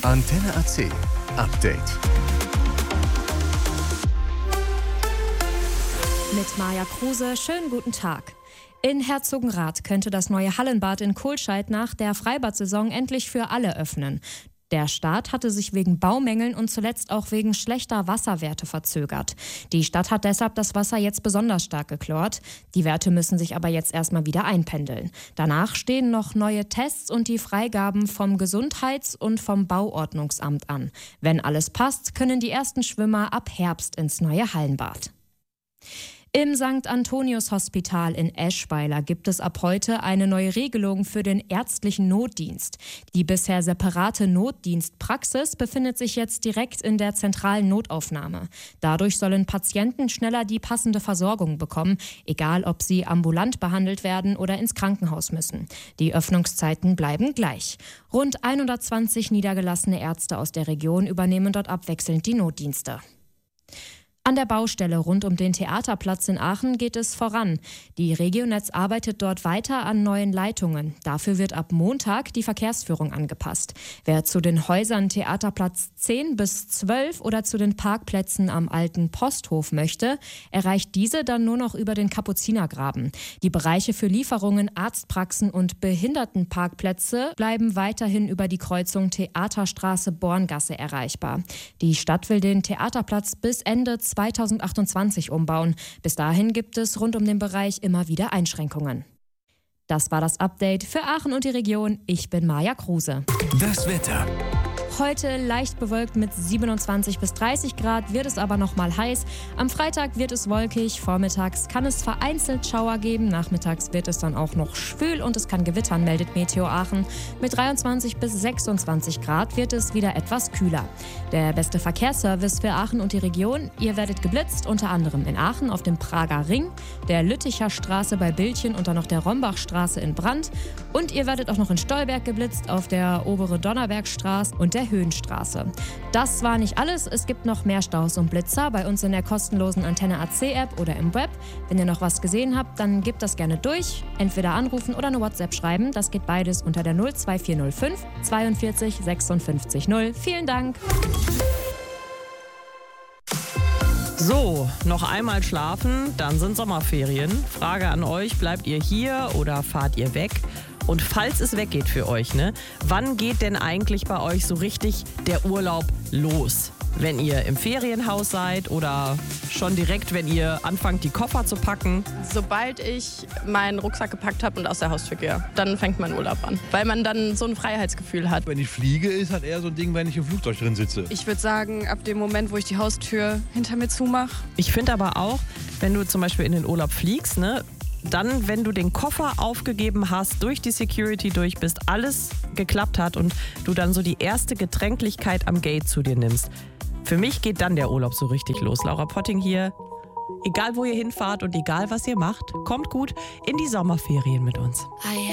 Antenne AC Update. Mit Maja Kruse, schönen guten Tag. In Herzogenrath könnte das neue Hallenbad in Kohlscheid nach der Freibad-Saison endlich für alle öffnen. Der Start hatte sich wegen Baumängeln und zuletzt auch wegen schlechter Wasserwerte verzögert. Die Stadt hat deshalb das Wasser jetzt besonders stark geklort. Die Werte müssen sich aber jetzt erstmal wieder einpendeln. Danach stehen noch neue Tests und die Freigaben vom Gesundheits- und vom Bauordnungsamt an. Wenn alles passt, können die ersten Schwimmer ab Herbst ins neue Hallenbad. Im St. Antonius Hospital in Eschweiler gibt es ab heute eine neue Regelung für den ärztlichen Notdienst. Die bisher separate Notdienstpraxis befindet sich jetzt direkt in der zentralen Notaufnahme. Dadurch sollen Patienten schneller die passende Versorgung bekommen, egal ob sie ambulant behandelt werden oder ins Krankenhaus müssen. Die Öffnungszeiten bleiben gleich. Rund 120 niedergelassene Ärzte aus der Region übernehmen dort abwechselnd die Notdienste. An der Baustelle rund um den Theaterplatz in Aachen geht es voran. Die Regionetz arbeitet dort weiter an neuen Leitungen. Dafür wird ab Montag die Verkehrsführung angepasst. Wer zu den Häusern Theaterplatz 10 bis 12 oder zu den Parkplätzen am alten Posthof möchte, erreicht diese dann nur noch über den Kapuzinergraben. Die Bereiche für Lieferungen, Arztpraxen und Behindertenparkplätze bleiben weiterhin über die Kreuzung Theaterstraße-Borngasse erreichbar. Die Stadt will den Theaterplatz bis Ende 2028 umbauen. Bis dahin gibt es rund um den Bereich immer wieder Einschränkungen. Das war das Update für Aachen und die Region. Ich bin Maja Kruse. Das Wetter. Heute leicht bewölkt mit 27 bis 30 Grad, wird es aber noch mal heiß. Am Freitag wird es wolkig, vormittags kann es vereinzelt Schauer geben, nachmittags wird es dann auch noch schwül und es kann gewittern, meldet Meteo Aachen. Mit 23 bis 26 Grad wird es wieder etwas kühler. Der beste Verkehrsservice für Aachen und die Region: Ihr werdet geblitzt, unter anderem in Aachen auf dem Prager Ring, der Lütticher Straße bei Bildchen und dann noch der Rombachstraße in Brand. Und ihr werdet auch noch in Stolberg geblitzt auf der obere Donnerbergstraße und der Höhenstraße. Das war nicht alles, es gibt noch mehr Staus und Blitzer bei uns in der kostenlosen Antenne AC App oder im Web. Wenn ihr noch was gesehen habt, dann gebt das gerne durch. Entweder anrufen oder eine WhatsApp schreiben, das geht beides unter der 02405 42 56 0. Vielen Dank. So, noch einmal schlafen, dann sind Sommerferien. Frage an euch, bleibt ihr hier oder fahrt ihr weg? Und falls es weggeht für euch, wann geht denn eigentlich bei euch so richtig der Urlaub los? Wenn ihr im Ferienhaus seid oder schon direkt, wenn ihr anfangt, die Koffer zu packen? Sobald ich meinen Rucksack gepackt habe und aus der Haustür gehe, dann fängt mein Urlaub an. Weil man dann so ein Freiheitsgefühl hat. Wenn ich fliege, ist halt eher so ein Ding, wenn ich im Flugzeug drin sitze. Ich würde sagen, ab dem Moment, wo ich die Haustür hinter mir zumache. Ich finde aber auch, wenn du zum Beispiel in den Urlaub fliegst, dann, wenn du den Koffer aufgegeben hast, durch die Security durch bist, alles geklappt hat und du dann so die erste Getränklichkeit am Gate zu dir nimmst. Für mich geht dann der Urlaub so richtig los. Laura Potting hier. Egal, wo ihr hinfahrt und egal, was ihr macht, kommt gut in die Sommerferien mit uns.